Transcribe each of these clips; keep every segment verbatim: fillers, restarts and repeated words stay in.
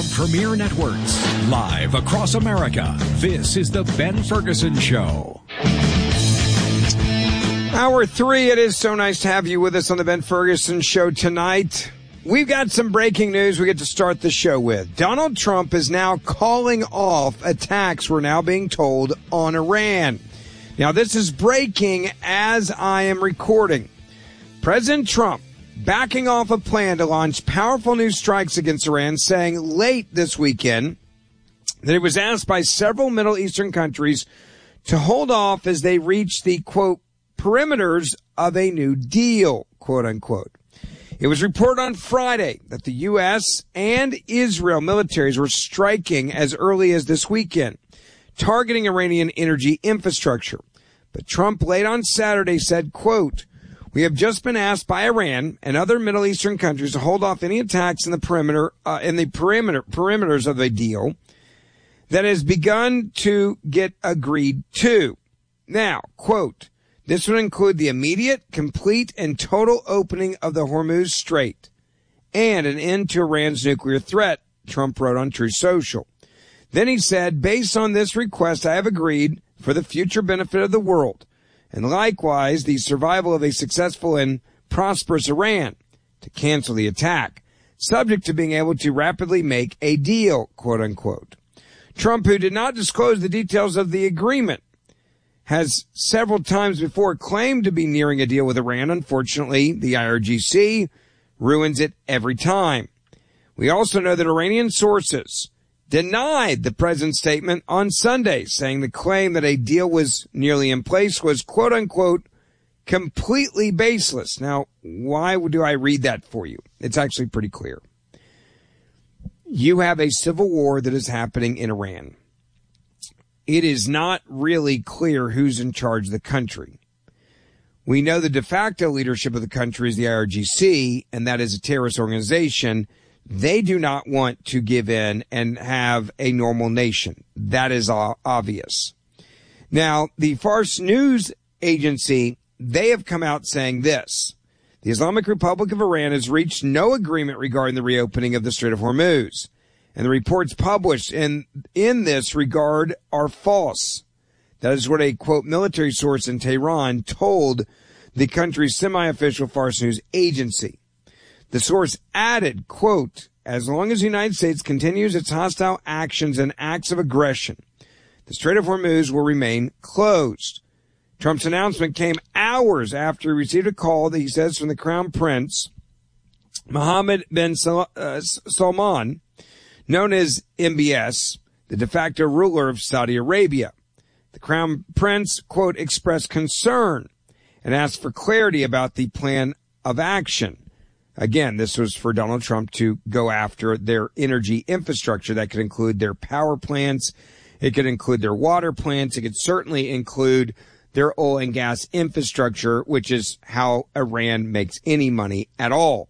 From Premier Networks, live across America, this is The Ben Ferguson Show. Hour three, it is so nice to have you with us on The Ben Ferguson Show tonight. We've got some breaking news we get to start the show with. Donald Trump is now calling off attacks, we're now being told, on Iran. Now, this is breaking as I am recording. President Trump backing off a plan to launch powerful new strikes against Iran, saying late this weekend that he was asked by several Middle Eastern countries to hold off as they reach the, quote, perimeters of a new deal, quote unquote. It was reported on Friday that the U S and Israel militaries were striking as early as this weekend, targeting Iranian energy infrastructure. But Trump late on Saturday said, quote, "We have just been asked by Iran and other Middle Eastern countries to hold off any attacks in the perimeter, uh, in the perimeter, perimeters of a deal that has begun to get agreed to." Now, quote, "This would include the immediate, complete, and total opening of the Hormuz Strait and an end to Iran's nuclear threat," Trump wrote on Truth Social. Then he said, "Based on this request, I have agreed for the future benefit of the world, and likewise the survival of a successful and prosperous Iran, to cancel the attack, subject to being able to rapidly make a deal," quote unquote. Trump, who did not disclose the details of the agreement, has several times before claimed to be nearing a deal with Iran. Unfortunately, the I R G C ruins it every time. We also know that Iranian sources denied the president's statement on Sunday, saying the claim that a deal was nearly in place was, quote unquote, completely baseless. Now, why do I read that for you? It's actually pretty clear. You have a civil war that is happening in Iran. It is not really clear who's in charge of the country. We know the de facto leadership of the country is the I R G C, and that is a terrorist organization. They do not want to give in and have a normal nation. That is obvious. Now, the Fars News Agency, they have come out saying this: the Islamic Republic of Iran has reached no agreement regarding the reopening of the Strait of Hormuz, and the reports published in, in this regard are false. That is what a, quote, military source in Tehran told the country's semi-official Fars News Agency. The source added, quote, "As long as the United States continues its hostile actions and acts of aggression, the Strait of Hormuz will remain closed." Trump's announcement came hours after he received a call that he says from the Crown Prince, Mohammed bin Sal- uh, Salman, known as M B S, the de facto ruler of Saudi Arabia. The Crown Prince, quote, expressed concern and asked for clarity about the plan of action. Again, this was for Donald Trump to go after their energy infrastructure. That could include their power plants. It could include their water plants. It could certainly include their oil and gas infrastructure, which is how Iran makes any money at all.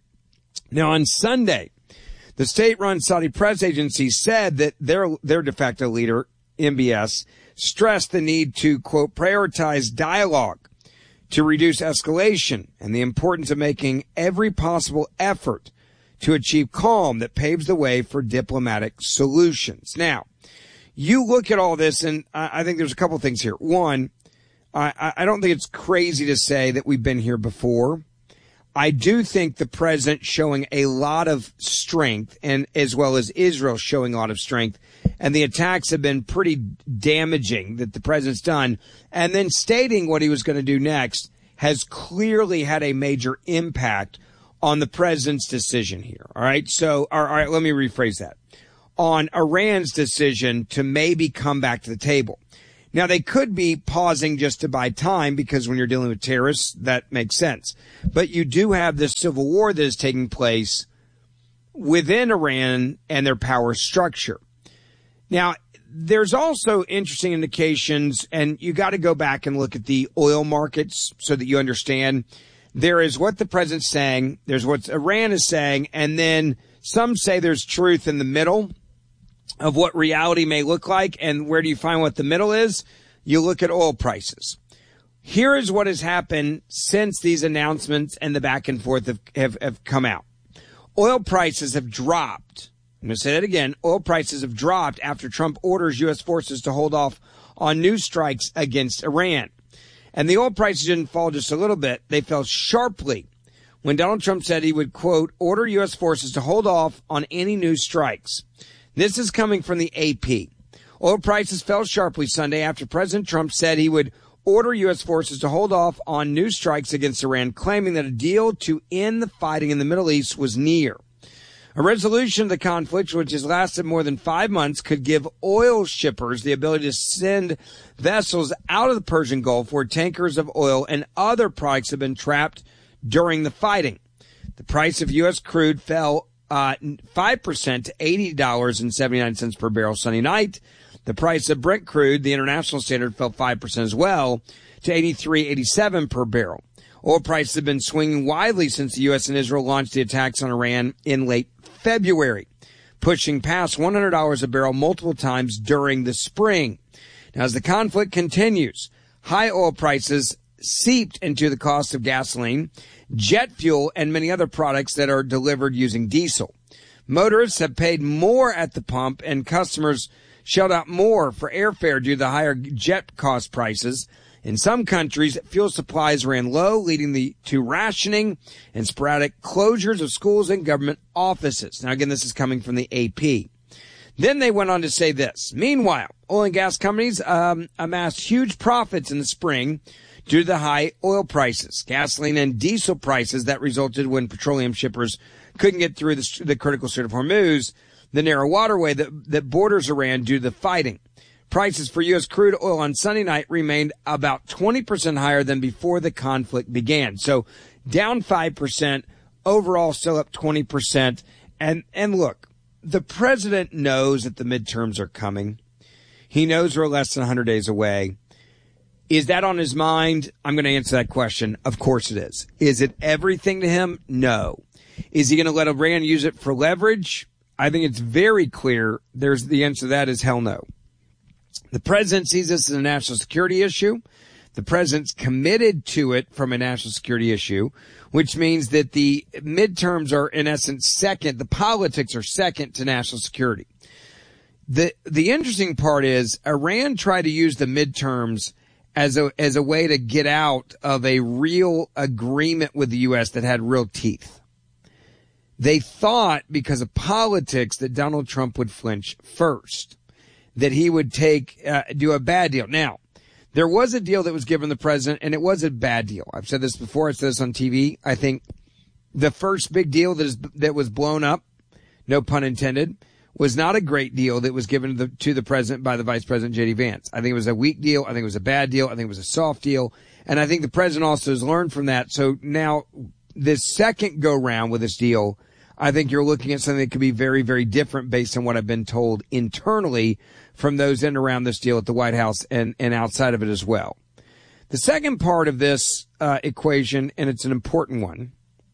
Now, on Sunday, the state-run Saudi press agency said that their, their de facto leader, M B S, stressed the need to, quote, prioritize dialogue to reduce escalation and the importance of making every possible effort to achieve calm that paves the way for diplomatic solutions. Now, you look at all this, and I think there's a couple things here. One, I, I don't think it's crazy to say that we've been here before. I do think the president showing a lot of strength, and as well as Israel showing a lot of strength, and the attacks have been pretty damaging that the president's done, and then stating what he was going to do next has clearly had a major impact on the president's decision here. All right. So, all right, let me rephrase that. On Iran's decision to maybe come back to the table. Now, they could be pausing just to buy time, because when you're dealing with terrorists, that makes sense. But you do have this civil war that is taking place within Iran and their power structure. Now, there's also interesting indications, and you got to go back and look at the oil markets so that you understand. There is what the president's saying, there's what Iran is saying, and then some say there's truth in the middle of what reality may look like. And where do you find what the middle is? You look at oil prices. Here is what has happened since these announcements and the back and forth have, have, have come out. Oil prices have dropped I'm going to say that again. Oil prices have dropped after Trump orders U S forces to hold off on new strikes against Iran. And the oil prices didn't fall just a little bit. They fell sharply when Donald Trump said he would, quote, order U S forces to hold off on any new strikes. This is coming from the A P. Oil prices fell sharply Sunday after President Trump said he would order U S forces to hold off on new strikes against Iran, claiming that a deal to end the fighting in the Middle East was near. A resolution of the conflict, which has lasted more than five months, could give oil shippers the ability to send vessels out of the Persian Gulf where tankers of oil and other products have been trapped during the fighting. The price of U S crude fell uh, five percent to eighty dollars and seventy-nine cents per barrel Sunday night. The price of Brent crude, the international standard, fell five percent as well to eighty-three eighty-seven per barrel. Oil prices have been swinging widely since the U S and Israel launched the attacks on Iran in late February, pushing past one hundred dollars a barrel multiple times during the spring. Now, as the conflict continues, high oil prices seeped into the cost of gasoline, jet fuel, and many other products that are delivered using diesel. Motorists have paid more at the pump, and customers shelled out more for airfare due to the higher jet cost prices. In some countries, fuel supplies ran low, leading the, to rationing and sporadic closures of schools and government offices. Now, again, this is coming from the A P. Then they went on to say this. Meanwhile, oil and gas companies um, amassed huge profits in the spring due to the high oil prices, gasoline and diesel prices that resulted when petroleum shippers couldn't get through the, the critical Strait of Hormuz, the narrow waterway that, that borders Iran due to the fighting. Prices for U S crude oil on Sunday night remained about twenty percent higher than before the conflict began. So down five percent, overall still up twenty percent. And, and look, the president knows that the midterms are coming. He knows we're less than one hundred days away. Is that on his mind? I'm going to answer that question. Of course it is. Is it everything to him? No. Is he going to let Iran use it for leverage? I think it's very clear. There's the answer to that is hell no. The president sees this as a national security issue. The president's committed to it from a national security issue, which means that the midterms are, in essence, second. The politics are second to national security. The the interesting part is Iran tried to use the midterms as a as a way to get out of a real agreement with the U S that had real teeth. They thought, because of politics, that Donald Trump would flinch first, that he would take uh, do a bad deal. Now, there was a deal that was given the president, and it was a bad deal. I've said this before. I said this on T V. I think the first big deal that is that was blown up, no pun intended, was not a great deal that was given to the, to the president by the vice president, J D Vance. I think it was a weak deal. I think it was a bad deal. I think it was a soft deal. And I think the president also has learned from that. So now this second go round with this deal, I think you're looking at something that could be very, very different based on what I've been told internally from those in and around this deal at the White House and, and outside of it as well. The second part of this uh, equation, and it's an important one,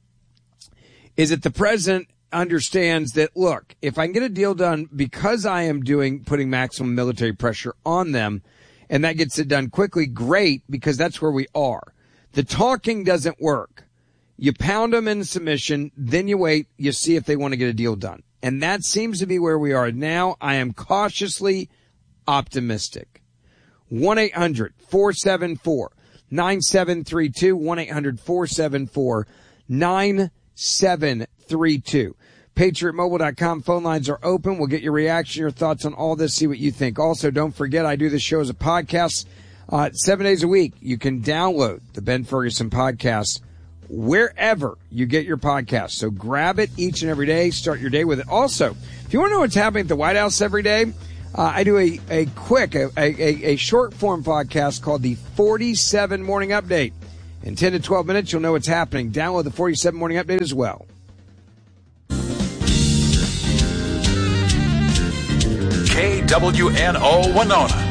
is that the president understands that, look, if I can get a deal done because I am doing putting maximum military pressure on them, and that gets it done quickly, great, because that's where we are. The talking doesn't work. You pound them into submission, then you wait, you see if they want to get a deal done. And that seems to be where we are now. I am cautiously optimistic. one eight hundred four seven four nine seven three two, one eight hundred four seven four nine seven three two. Patriot Mobile dot com phone lines are open. We'll get your reaction, your thoughts on all this, see what you think. Also, don't forget, I do this show as a podcast uh, seven days a week. You can download the Ben Ferguson podcast wherever you get your podcast. So grab it each and every day. Start your day with it. Also, if you want to know what's happening at the White House every day, uh, I do a, a quick, a, a, a short form podcast called the forty-seven Morning Update. In ten to twelve minutes, you'll know what's happening. Download the forty-seven Morning Update as well. K W N O Winona.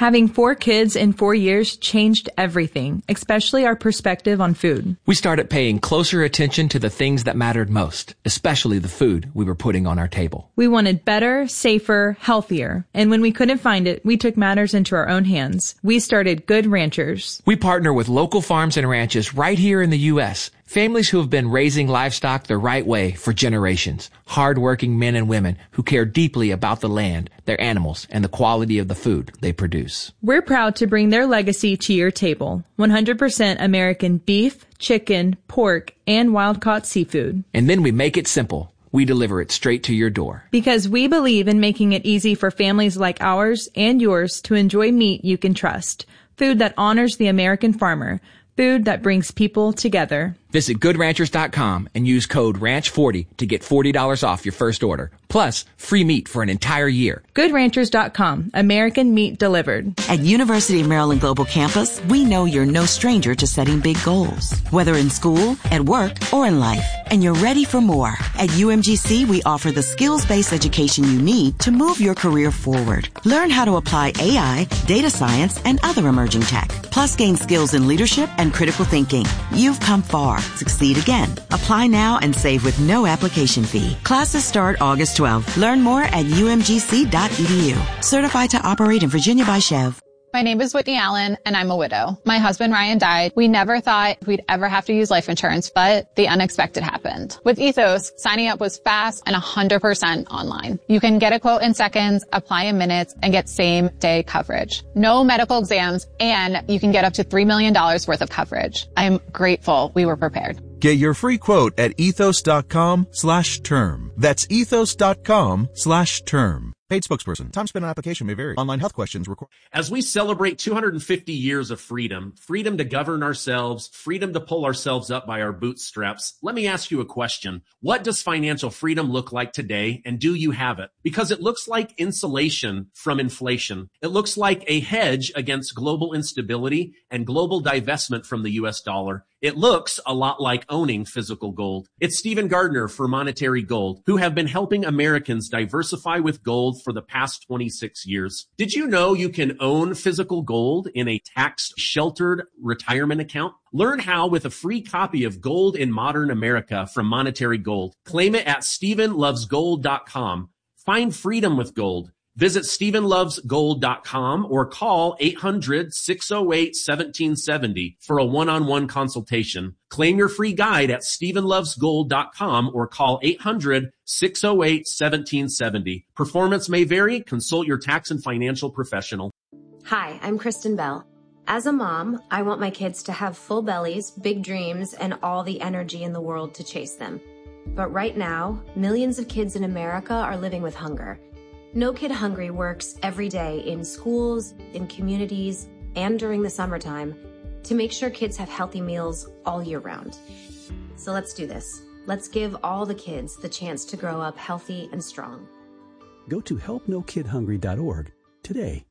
Having four kids in four years changed everything, especially our perspective on food. We started paying closer attention to the things that mattered most, especially the food we were putting on our table. We wanted better, safer, healthier. And when we couldn't find it, we took matters into our own hands. We started Good Ranchers. We partner with local farms and ranches right here in the U S Families who have been raising livestock the right way for generations. Hard-working men and women who care deeply about the land, their animals, and the quality of the food they produce. We're proud to bring their legacy to your table. one hundred percent American beef, chicken, pork, and wild-caught seafood. And then we make it simple. We deliver it straight to your door. Because we believe in making it easy for families like ours and yours to enjoy meat you can trust. Food that honors the American farmer. Food that brings people together. Visit good ranchers dot com and use code ranch forty to get forty dollars off your first order. Plus, free meat for an entire year. good ranchers dot com. American meat delivered. At University of Maryland Global Campus, we know you're no stranger to setting big goals. Whether in school, at work, or in life. And you're ready for more. At U M G C, we offer the skills-based education you need to move your career forward. Learn how to apply A I, data science, and other emerging tech. Plus, gain skills in leadership and critical thinking. You've come far. Succeed again. Apply now and save with no application fee. Classes start August twelfth. Learn more at U M G C dot E D U. Certified to operate in Virginia by Chev. My name is Whitney Allen, and I'm a widow. My husband, Ryan, died. We never thought we'd ever have to use life insurance, but the unexpected happened. With Ethos, signing up was fast and one hundred percent online. You can get a quote in seconds, apply in minutes, and get same-day coverage. No medical exams, and you can get up to three million dollars worth of coverage. I'm grateful we were prepared. Get your free quote at ethos dot com slash term. That's ethos dot com slash term. Paid spokesperson. Time spent on application may vary. Online health questions required. As we celebrate two hundred fifty years of freedom, freedom to govern ourselves, freedom to pull ourselves up by our bootstraps, let me ask you a question. What does financial freedom look like today, and do you have it? Because it looks like insulation from inflation. It looks like a hedge against global instability and global divestment from the U S dollar. It looks a lot like owning physical gold. It's Stephen Gardner for Monetary Gold, who have been helping Americans diversify with gold for the past twenty-six years. Did you know you can own physical gold in a tax-sheltered retirement account? Learn how with a free copy of Gold in Modern America from Monetary Gold. Claim it at stephen loves gold dot com. Find freedom with gold. Visit stephen loves gold dot com or call eight hundred, six oh eight, one seven seven oh for a one-on-one consultation. Claim your free guide at stephen loves gold dot com or call eight hundred, six oh eight, one seven seven oh. Performance may vary. Consult your tax and financial professional. Hi, I'm Kristen Bell. As a mom, I want my kids to have full bellies, big dreams, and all the energy in the world to chase them. But right now, millions of kids in America are living with hunger. No Kid Hungry works every day in schools, in communities, and during the summertime to make sure kids have healthy meals all year round. So let's do this. Let's give all the kids the chance to grow up healthy and strong. Go to help no kid hungry dot org today.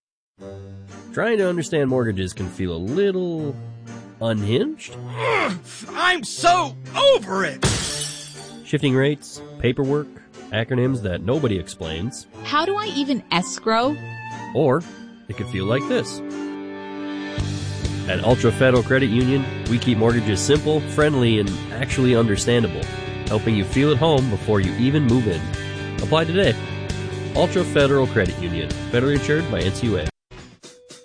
Trying to understand mortgages can feel a little unhinged. I'm so over it! Shifting rates, paperwork, acronyms that nobody explains. How do I even escrow? Or it could feel like this. At Ultra Federal Credit Union, we keep mortgages simple, friendly, and actually understandable, helping you feel at home before you even move in. Apply today. Ultra Federal Credit Union, federally insured by N C U A.